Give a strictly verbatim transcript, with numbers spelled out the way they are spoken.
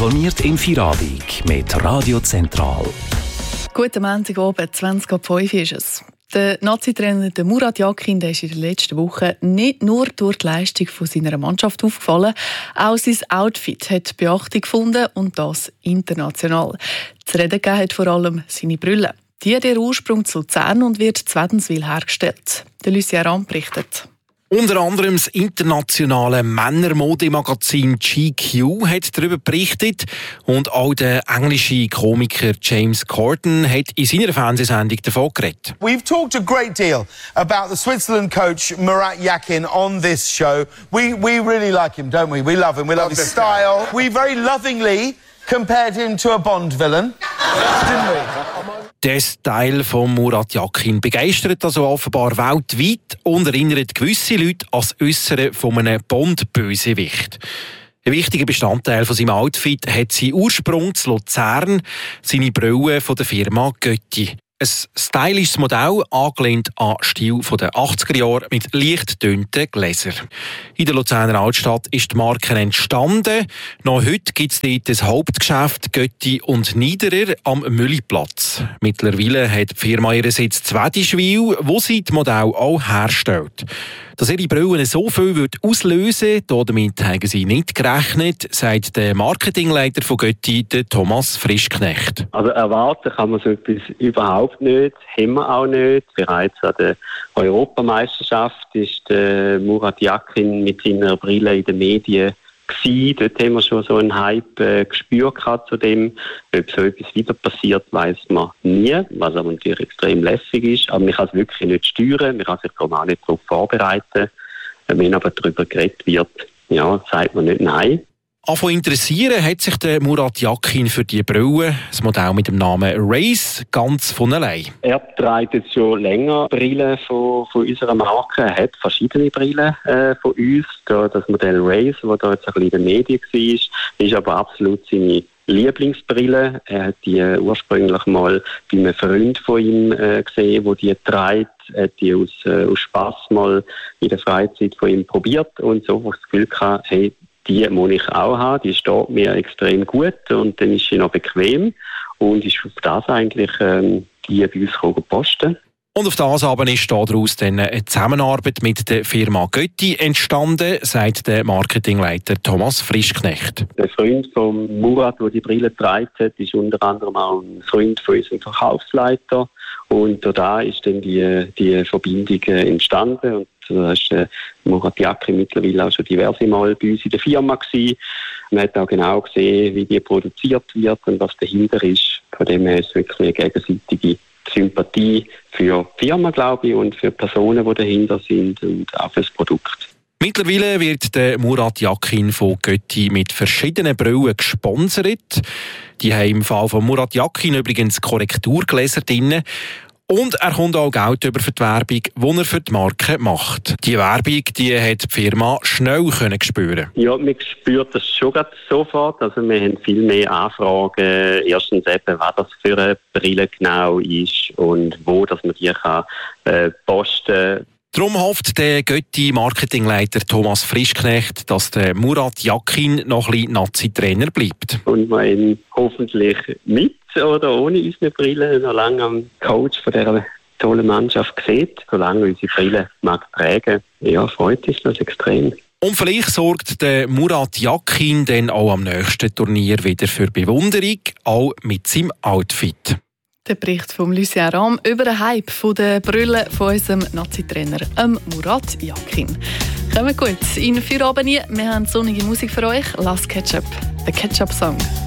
informiert im Feierabend mit Radio Zentral. Guten Montagabend, zwanzig Uhr fünf ist es. Der Nazi-Trainer Murat Yakin der ist in der letzten Woche nicht nur durch die Leistung von seiner Mannschaft aufgefallen, auch sein Outfit hat Beachtung gefunden und das international. Zu reden gegeben hat vor allem seine Brille. Die hat ihren Ursprung zu Luzern und wird in Wädenswil hergestellt. Der Lucien Rahm berichtet. Unter anderem das internationale Männermodemagazin G Q hat darüber berichtet und auch der englische Komiker James Corden hat in seiner Fernsehsendung davon geredet. We've talked a great deal about the Switzerland coach Murat Yakin on this show. We we really like him, don't we? We love him. We love his style. We very lovingly compared him to a Bond villain, didn't we? Der Style von Murat Yakin begeistert also offenbar weltweit und erinnert gewisse Leute an das Äussere von einem Bond-Bösewicht. Ein wichtiger Bestandteil von seinem Outfit hat seinen Ursprung zu Luzern, seine Brille von der Firma Götti. Ein stylisches Modell, angelehnt an den Stil der achtziger Jahre mit leicht getönten Gläsern. In der Luzerner Altstadt ist die Marke entstanden. Noch heute gibt es dort das Hauptgeschäft Götti und Niederer am Mülliplatz. Mittlerweile hat die Firma ihren Sitz in Wädenswil, wo sie das Modell auch herstellt. Dass ihre Brillen so viel auslösen würde, damit haben sie nicht gerechnet, sagt der Marketingleiter von Götti, der Thomas Frischknecht. Also erwarten kann man so etwas überhaupt nicht, haben wir auch nicht. Bereits an der Europameisterschaft ist der Murat Yakin mit seiner Brille in den Medien gewesen. Dort haben wir schon so einen Hype äh, gespürt zu dem. Ob so etwas wieder passiert, weiss man nie, was aber natürlich extrem lässig ist. Aber man kann es wirklich nicht steuern, man kann sich darum auch nicht darauf vorbereiten. Wenn aber darüber geredet wird, ja, sagt man nicht nein. Anfangen interessieren hat sich der Murat Yakin für die Brille, das Modell mit dem Namen Race, ganz von allein. Er trägt jetzt schon länger Brillen von, von unserer Marke. Er hat verschiedene Brillen äh, von uns. Da, das Modell Race, das da jetzt ein bisschen in den Medien war, ist aber absolut seine Lieblingsbrille. Er hat die äh, ursprünglich mal bei einem Freund von ihm äh, gesehen, der die trägt. Er hat die aus, äh, aus Spass mal in der Freizeit von ihm probiert und so das Gefühl gehabt, hey, die muss ich auch haben, die steht mir extrem gut und dann ist sie noch bequem und ist auf das eigentlich ähm, die bei uns posten. Und auf das aber ist daraus dann eine Zusammenarbeit mit der Firma Götti entstanden, sagt der Marketingleiter Thomas Frischknecht. Der Freund von Murat, der die Brille getragen hat, ist unter anderem auch ein Freund von unserem Verkaufsleiter. Und da ist dann die, die Verbindung entstanden. Und da ist äh, Murat Yakin mittlerweile auch schon diverse Mal bei uns in der Firma gewesen. Man hat auch genau gesehen, wie die produziert wird und was dahinter ist. Von dem her ist es wirklich eine gegenseitige Sympathie für die Firma, glaube ich, und für Personen, die dahinter sind und auch für das Produkt. Mittlerweile wird der Murat Yakin von Götti mit verschiedenen Brillen gesponsert. Die haben im Fall von Murat Yakin übrigens Korrekturgläser drin. Und er kommt auch Geld über für die Werbung, die er für die Marke macht. Die Werbung, die hat die Firma schnell können spüren. Ja, man spürt das schon sofort. Also wir haben viel mehr Anfragen. Erstens eben, was das für eine Brille genau ist und wo dass man die kann, äh, posten kann. Darum hofft der Götti-Marketingleiter Thomas Frischknecht, dass der Murat Yakin noch ein bisschen Nazi-Trainer bleibt. Und man ihn hoffentlich mit oder ohne unsere Brille noch lange am Coach von dieser tollen Mannschaft sieht. Solange unsere Brille mag tragen, ja, freut uns das extrem. Und vielleicht sorgt der Murat Yakin dann auch am nächsten Turnier wieder für Bewunderung, auch mit seinem Outfit. Der Bericht von Lucien Rahm über den Hype der Brille von unserem Nazi-Trainer Murat Yakin. Kommt gut in Feierabend. Wir haben sonnige Musik für euch. Last Ketchup, der Ketchup-Song.